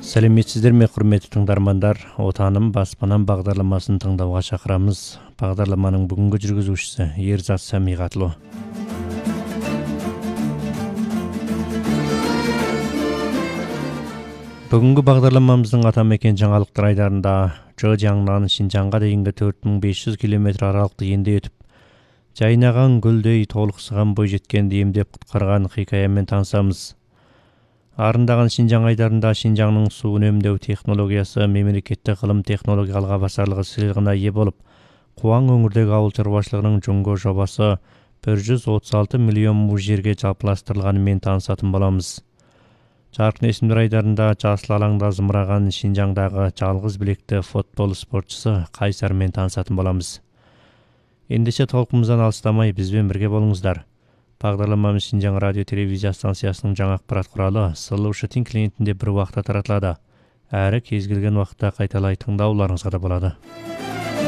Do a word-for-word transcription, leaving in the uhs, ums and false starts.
Сәлеметсіздер ме, құрметті тыңдармандар? Отаным баспанам бағдарламасын тыңдауға шақырамыз. Бағдарламаның бүгінгі жүргізушісі Ерзат Самиғатұлы. Бүгінгі бағдарламамыздың атамекен жаңалықтар айдарында Чжэцзяннан Шинжаңға дейінгі төрт мың бес жүз километр аралықты енді өтіп, жайнаған гүлдей толықсыған бойжеткенді емдеп құтқарған хикаямен танысамыз. Арындаған Шинжаң айдарында Шинжаңның су үнемдеу технологиясы мемлекеттік ғылым технологиялық басарлығы сыйлығына ие болып, Қуаң өңірдегі ауыл шаруашылығының Жонго жобасы бір жүз отыз алты миллион му жерге жалпыластырылғанымен танысатын боламыз. Жарқын есімдер айдарында жасыл алаңда зымыраған Шинжаңдағы жалғыз білекті футбол спортшысы Қайсармен танысатын боламыз. Ендеше толқымыздан алыстамай бізбен бірге болыңыздар. Бағдарламамыз Шинжаң радио телевизия станциясының жаңа ақпарат құралы Solution Team клиентінде бір уақытта таратылады. Әрі кез келген уақытта қайталай тыңдауларыңызға да болады.